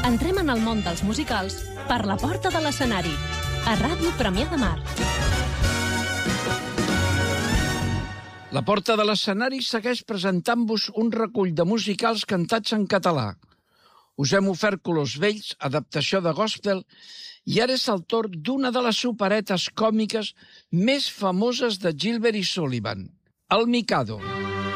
Entrem en el món dels musicals per la porta de l'escenari, a Ràdio Premià de Mar. La porta de l'escenari segueix presentant-vos un recull de musicals cantats en català. Us hem ofert Colors Vells, adaptació de gospel, i ara és el torn d'una de les operetes còmiques més famoses de Gilbert i Sullivan, El Mikado.